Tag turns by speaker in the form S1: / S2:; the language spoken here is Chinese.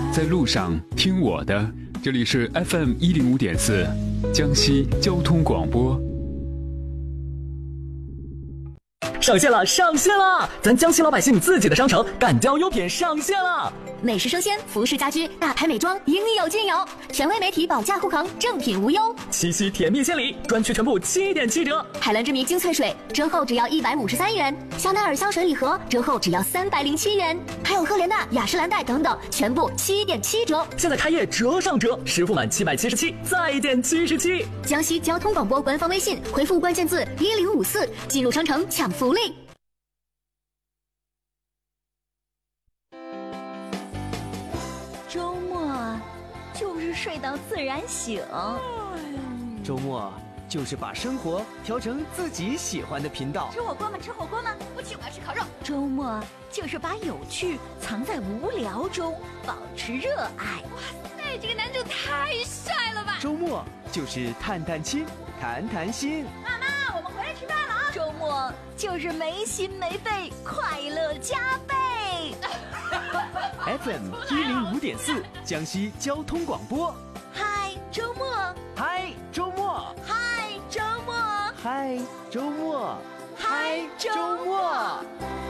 S1: 在路上听我的，这里是 FM105.4江西交通广播。
S2: 上线了，上线了！咱江西老百姓自己的商城干胶优品上线了。
S3: 美食生鲜、服饰家居、大牌美妆应有尽有，权威媒体保驾护航，正品无忧。
S2: 七夕甜蜜献礼，专区全部7.7折。
S3: 海蓝之谜精粹水折后只要153元，香奈儿香水礼盒折后只要307元，还有赫莲娜、雅诗兰黛等等，全部7.7折。
S2: 现在开业折上折，实付满777再减77。
S3: 江西交通广播官方微信回复关键字1054，进入商城抢福利。
S4: 周末就是睡到自然醒，
S5: 周末就是把生活调成自己喜欢的频道。
S4: 吃火锅吗？吃火锅吗？不去，我要吃烤肉。周末就是把有趣藏在无聊中，保持热爱。
S6: 哇塞，这个男主太帅了吧！
S5: 周末就是探探亲，谈谈心。
S4: 妈妈，我们回来吃饭了啊！周末就是没心没肺，快乐加倍。
S5: FM105.4江西交通广播。
S4: 嗨，周末！
S5: 嗨，周末！
S4: 嗨，周末！
S5: 嗨，周末！
S4: 嗨，周末！